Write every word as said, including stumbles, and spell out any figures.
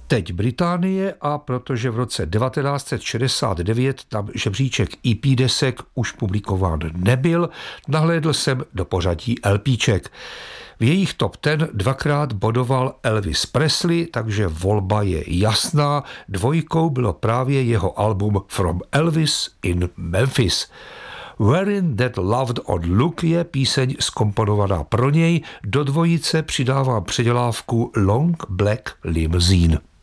Teď Británie, a protože v roce devatenáct set šedesát devět tam žebříček E P desek už publikován nebyl, nahlédl jsem do pořadí LPček. V jejich top ten dvakrát bodoval Elvis Presley, takže volba je jasná. Dvojkou bylo právě jeho album From Elvis in Memphis. Wearing That Loved Old Look je píseň zkomponovaná pro něj, do dvojice přidávám předělávku Long Black Limousine.